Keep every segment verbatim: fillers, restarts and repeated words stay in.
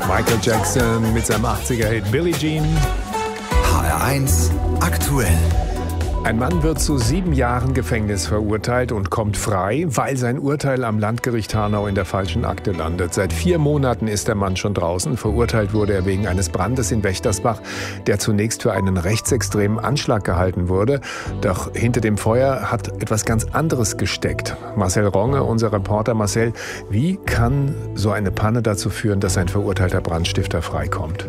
Michael Jackson mit seinem achtziger-Hit Billie Jean. H R eins aktuell. Ein Mann wird zu sieben Jahren Gefängnis verurteilt und kommt frei, weil sein Urteil am Landgericht Hanau in der falschen Akte landet. Seit vier Monaten ist der Mann schon draußen. Verurteilt wurde er wegen eines Brandes in Wächtersbach, der zunächst für einen rechtsextremen Anschlag gehalten wurde. Doch hinter dem Feuer hat etwas ganz anderes gesteckt. Marcel Ronge, unser Reporter. Marcel, wie kann so eine Panne dazu führen, dass ein verurteilter Brandstifter freikommt?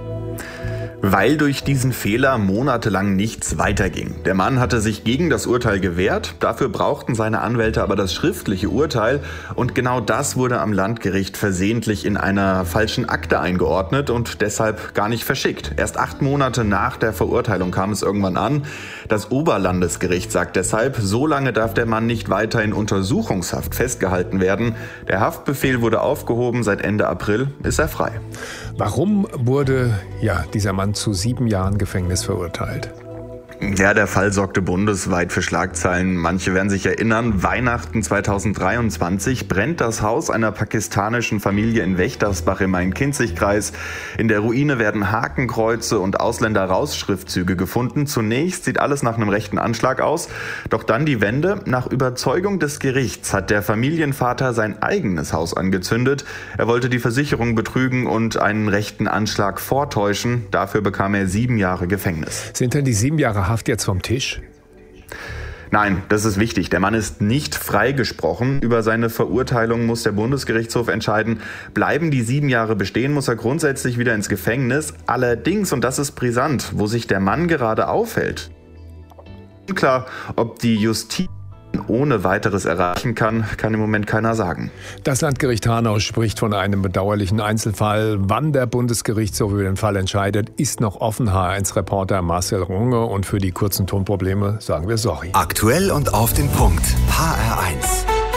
Weil durch diesen Fehler monatelang nichts weiterging. Der Mann hatte sich gegen das Urteil gewehrt, dafür brauchten seine Anwälte aber das schriftliche Urteil und genau das wurde am Landgericht versehentlich in einer falschen Akte eingeordnet und deshalb gar nicht verschickt. Erst acht Monate nach der Verurteilung kam es irgendwann an. Das Oberlandesgericht sagt deshalb, so lange darf der Mann nicht weiter in Untersuchungshaft festgehalten werden. Der Haftbefehl wurde aufgehoben, seit Ende April ist er frei. Warum wurde ja, dieser Mann zu sieben Jahren Gefängnis verurteilt? Ja, der Fall sorgte bundesweit für Schlagzeilen. Manche werden sich erinnern, Weihnachten zweitausenddreiundzwanzig brennt das Haus einer pakistanischen Familie in Wächtersbach im Main-Kinzig-Kreis. In der Ruine werden Hakenkreuze und Ausländer-Raus-Schriftzüge gefunden. Zunächst sieht alles nach einem rechten Anschlag aus, doch dann die Wende. Nach Überzeugung des Gerichts hat der Familienvater sein eigenes Haus angezündet. Er wollte die Versicherung betrügen und einen rechten Anschlag vortäuschen. Dafür bekam er sieben Jahre Gefängnis. Sind denn die sieben Jahre Haft jetzt vom Tisch? Nein, das ist wichtig. Der Mann ist nicht freigesprochen. Über seine Verurteilung muss der Bundesgerichtshof entscheiden. Bleiben die sieben Jahre bestehen, muss er grundsätzlich wieder ins Gefängnis. Allerdings, und das ist brisant, wo sich der Mann gerade aufhält. Unklar, ob die Justiz ohne weiteres erreichen kann, kann im Moment keiner sagen. Das Landgericht Hanau spricht von einem bedauerlichen Einzelfall. Wann der Bundesgerichtshof über den Fall entscheidet, ist noch offen. H R eins Reporter Marcel Runge, und für die kurzen Tonprobleme sagen wir sorry. Aktuell und auf den Punkt. H R eins.